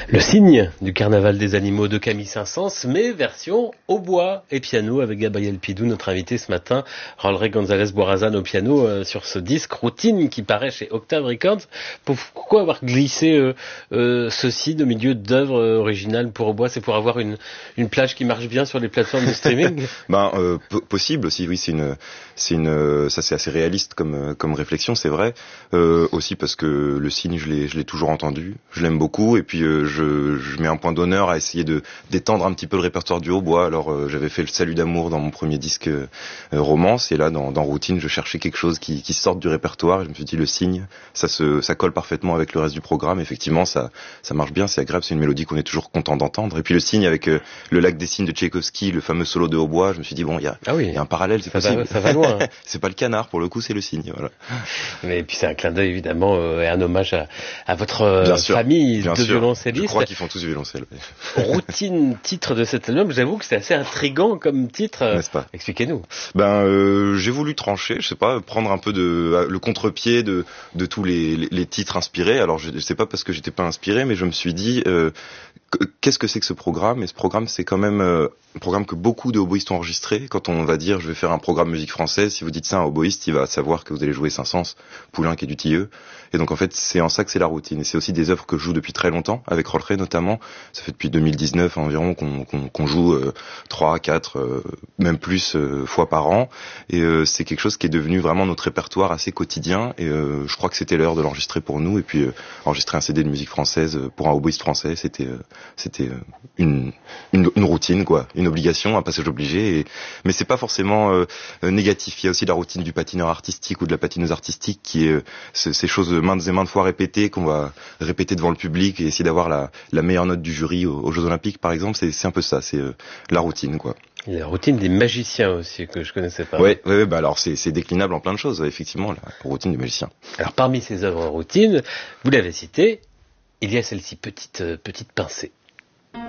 Le cygne du carnaval des animaux de Camille Saint-Saëns, mais version hautbois et piano avec Gabriel Pidou, notre invité ce matin, Rollerey González Boirazan au piano sur ce disque Routine qui paraît chez Octave Records. Pourquoi avoir glissé ceci au milieu d'œuvres originales pour hautbois? C'est pour avoir une plage qui marche bien sur les plateformes de streaming? Possible aussi, oui, ça c'est assez réaliste comme réflexion, c'est vrai. Aussi parce que le cygne, je l'ai toujours entendu, je l'aime beaucoup, et puis je mets un point d'honneur à essayer d'étendre un petit peu le répertoire du hautbois. Alors j'avais fait le Salut d'amour dans mon premier disque romance, et là dans Routine je cherchais quelque chose qui sorte du répertoire, et je me suis dit le cygne, ça colle parfaitement avec le reste du programme. Effectivement ça marche bien, c'est agréable, c'est une mélodie qu'on est toujours content d'entendre. Et puis le cygne avec le lac des cygnes de Tchaïkovski, le fameux solo de hautbois, je me suis dit bon, il y a un parallèle, c'est possible. Ça va loin. C'est pas le canard, pour le coup c'est le cygne, voilà. Mais puis c'est un clin d'œil évidemment et un hommage à votre famille de violoncellistes. Je crois qu'ils font tous du violoncelle. Routine, titre de cet album, j'avoue que c'est assez intriguant comme titre. N'est-ce pas? Expliquez-nous. J'ai voulu trancher, je sais pas, prendre un peu le contre-pied de tous les titres inspirés. Alors je sais pas parce que j'étais pas inspiré, mais je me suis dit qu'est-ce que c'est que ce programme? Et ce programme, c'est quand même un programme que beaucoup de hautboistes ont enregistré. Quand on va dire je vais faire un programme musique française, si vous dites ça à un hautboiste, il va savoir que vous allez jouer Saint-Saëns, Poulenc et Dutilleux. Et donc en fait c'est en ça que c'est la routine. Et c'est aussi des œuvres que je joue depuis très longtemps, avec Rollerey notamment. Ça fait depuis 2019 environ qu'on joue 3, 4, même plus fois par an. Et c'est quelque chose qui est devenu vraiment notre répertoire assez quotidien. Et je crois que c'était l'heure de l'enregistrer pour nous. Et puis enregistrer un CD de musique française pour un hautboiste français, c'était une routine, quoi, une obligation, un passage obligé. Mais c'est pas forcément négatif. Il y a aussi la routine du patineur artistique ou de la patineuse artistique qui est ces choses maintes et maintes fois répétées, qu'on va répéter devant le public et essayer d'avoir la meilleure note du jury aux Jeux Olympiques par exemple. C'est un peu ça, c'est la routine, quoi. La routine des magiciens aussi, que je connaissais pas. Ouais, alors c'est déclinable en plein de choses, effectivement, la routine des magiciens. Alors parmi ces œuvres routines, vous l'avez cité, il y a celle-ci, Petite Pincée.